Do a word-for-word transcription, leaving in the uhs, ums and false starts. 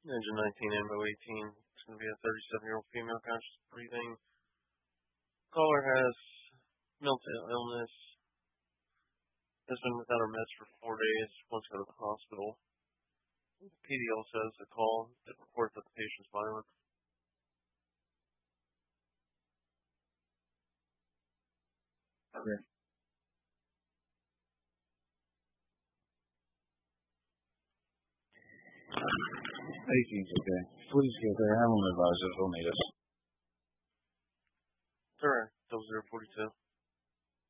Engine nineteen, ammo eighteen. It's going to be a thirty-seven-year-old female, conscious breathing. Caller has mental illness. Has been without her meds for four days. Wants to go to the hospital. P D L says the call did report that the patient's violent. Okay. eighteen's okay. Please get there. Ambulance advisors will need us. Sure. Double zero forty-two.